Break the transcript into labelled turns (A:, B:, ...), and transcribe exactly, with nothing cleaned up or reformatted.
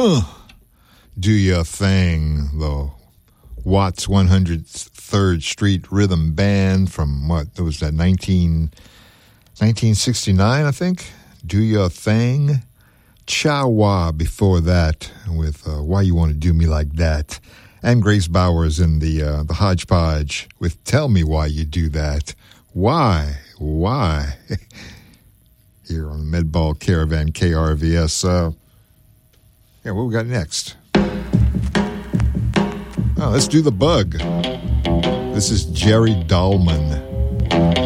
A: Huh. Do Your Thing, the Watts one hundred third Street Rhythm Band from what was that, nineteen, nineteen sixty-nine, I think? Do Your Thing. Cha-Wa before that with uh, Why You Want to Do Me Like That. And Grace Bowers in the uh, the Hodgepodge with Tell Me Why You Do That. Why? Why? Here on the Medball Caravan K R V S. Uh, yeah, what we got next? Oh, let's do The Bug. This is Jerry Dahlman.